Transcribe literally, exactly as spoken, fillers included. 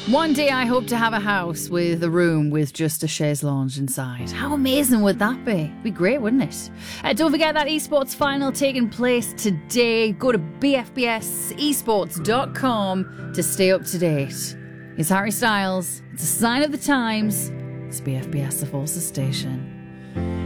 One day I hope to have a house with a room with just a chaise lounge inside. How amazing would that be? It'd be great, wouldn't it? Uh, don't forget that esports final taking place today. Go to b f b s esports dot com to stay up to date. It's Harry Styles. It's a sign of the times. It's B F B S, the Forces Station.